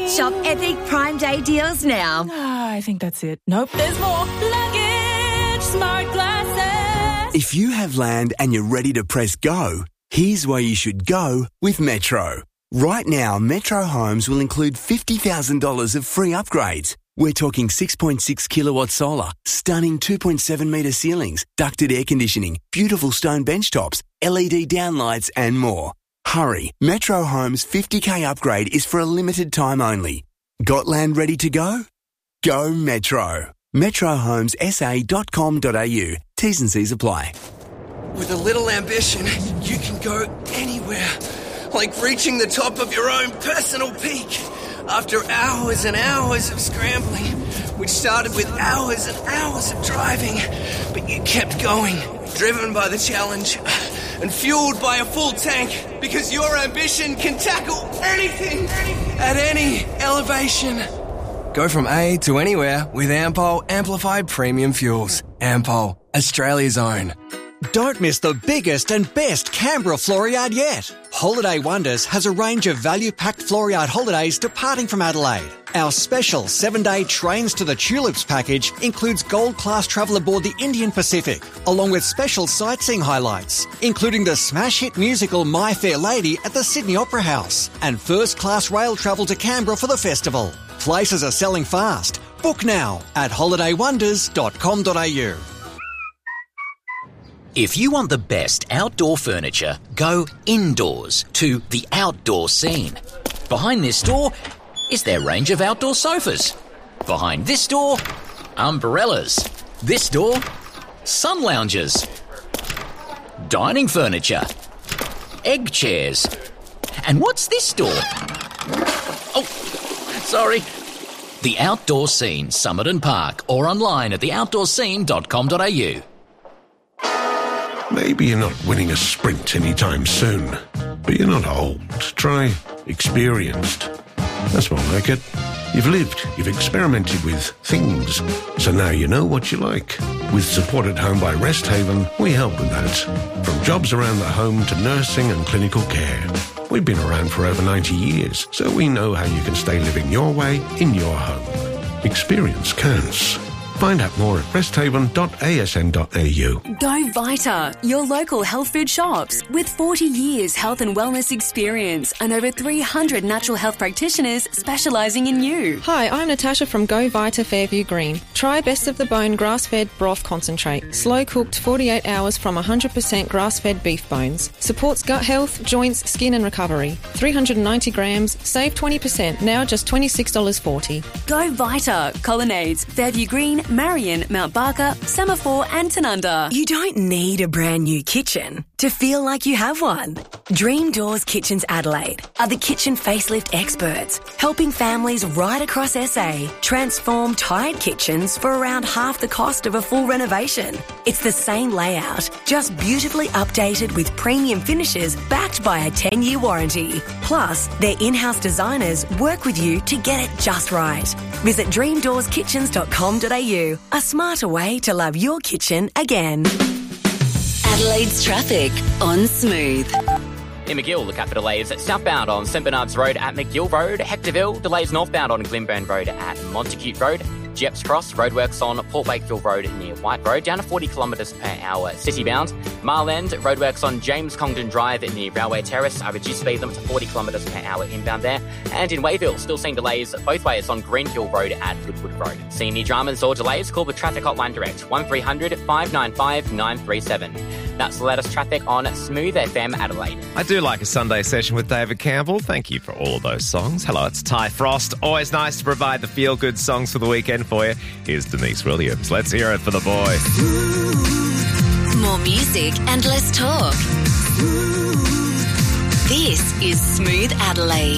Shop epic Prime Day deals now. I think that's it. Nope, there's more. Luggage Smart Glasses. If you have land and you're ready to press go, here's where you should go with Metro. Right now, Metro Homes will include $50,000 of free upgrades. We're talking 6.6 kilowatt solar, stunning 2.7 metre ceilings, ducted air conditioning, beautiful stone bench tops, LED downlights and more. Hurry, Metro Homes' 50k upgrade is for a limited time only. Got land ready to go? Go Metro. metrohomessa.com.au. T's and C's apply. With a little ambition, you can go anywhere. Like reaching the top of your own personal peak. After hours and hours of scrambling, which started with hours and hours of driving, but you kept going, driven by the challenge and fueled by a full tank, because your ambition can tackle anything at any elevation. Go from A to anywhere with Ampol Amplified Premium Fuels. Ampol, Australia's own. Don't miss the biggest and best Canberra Floriade yet. Holiday Wonders has a range of value-packed Floriade holidays departing from Adelaide. Our special 7-day Trains to the Tulips package includes gold-class travel aboard the Indian Pacific, along with special sightseeing highlights, including the smash hit musical My Fair Lady at the Sydney Opera House, and first-class rail travel to Canberra for the festival. Places are selling fast. Book now at holidaywonders.com.au. If you want the best outdoor furniture, go indoors to The Outdoor Scene. Behind this door is their range of outdoor sofas. Behind this door, umbrellas. This door, sun lounges. Dining furniture. Egg chairs. And what's this door? Oh, sorry. The Outdoor Scene, Somerton Park, or online at theoutdoorscene.com.au. Maybe you're not winning a sprint anytime soon, but you're not old. Try experienced. That's more like it. You've lived, you've experimented with things, so now you know what you like. With support at home by Rest Haven, we help with that. From jobs around the home to nursing and clinical care. We've been around for over 90 years, so we know how you can stay living your way in your home. Experience counts. Find out more at resthaven.asn.au. Go Vita, your local health food shops. With 40 years health and wellness experience and over 300 natural health practitioners specialising in you. Hi, I'm Natasha from Go Vita Fairview Green. Try Best of the Bone grass-fed broth concentrate. Slow-cooked 48 hours from 100% grass-fed beef bones. Supports gut health, joints, skin and recovery. 390 grams, save 20%, now just $26.40. Go Vita, Colonnades, Fairview Green, Marion, Mount Barker, Semaphore and Tanunda. You don't need a brand new kitchen to feel like you have one. Dream Doors Kitchens Adelaide are the kitchen facelift experts, helping families right across SA transform tired kitchens for around half the cost of a full renovation. It's the same layout, just beautifully updated with premium finishes backed by a 10-year warranty. Plus, their in-house designers work with you to get it just right. Visit dreamdoorskitchens.com.au. A smarter way to love your kitchen again. Adelaide's traffic on Smooth. In McGill, look out for delays southbound on St Bernard's Road at McGill Road, Hectorville, delays northbound on Glenburn Road at Montacute Road, Jeps Cross, roadworks on Port Wakefield Road near White Road, down to 40 kilometres per hour citybound. Marland, roadworks on James Congdon Drive near Railway Terrace, reduced speed limit to 40 kilometres per hour inbound there. And in Wayville, still seeing delays both ways on Greenhill Road at Goodwood Road. Seeing any dramas or delays, call the traffic hotline direct, 1300 595 937. That's the latest traffic on Smooth FM Adelaide. I do like a Sunday session with David Campbell. Thank you for all of those songs. Hello, it's Ty Frost. Always nice to provide the feel-good songs for the weekend for you. Here's Denise Williams. Let's hear it for the boy. More music and less talk. This is Smooth Adelaide.